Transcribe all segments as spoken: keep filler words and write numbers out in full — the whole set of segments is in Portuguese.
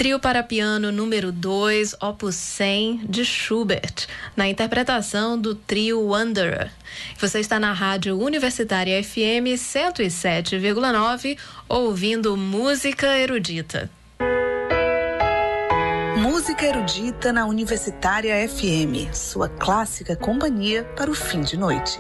Trio para piano número dois, opus cem, de Schubert, na interpretação do trio Wanderer. Você está na Rádio Universitária F M cento e sete vírgula nove, ouvindo música erudita. Música erudita na Universitária F M, sua clássica companhia para o fim de noite.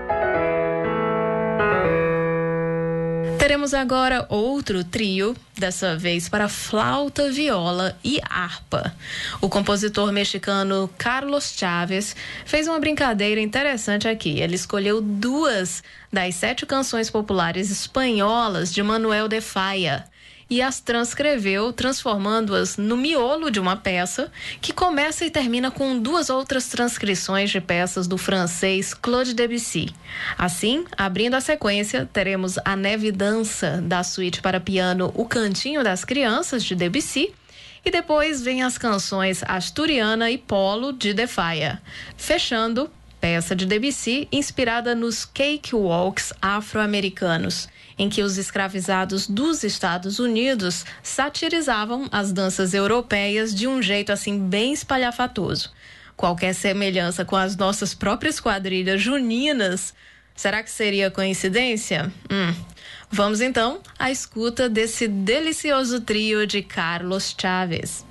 Teremos agora outro trio, dessa vez para flauta, viola e harpa. O compositor mexicano Carlos Chávez fez uma brincadeira interessante aqui. Ele escolheu duas das sete canções populares espanholas de Manuel de Falla e as transcreveu, transformando-as no miolo de uma peça que começa e termina com duas outras transcrições de peças do francês Claude Debussy. Assim, abrindo a sequência, teremos a Neve Dança, da suíte para piano O Cantinho das Crianças, de Debussy, e depois vem as canções Asturiana e Polo, de de Falla. Fechando, peça de Debussy inspirada nos cakewalks afro-americanos, em que os escravizados dos Estados Unidos satirizavam as danças europeias de um jeito assim bem espalhafatoso. Qualquer semelhança com as nossas próprias quadrilhas juninas, será que seria coincidência? Hum. Vamos então à escuta desse delicioso trio de Carlos Chávez.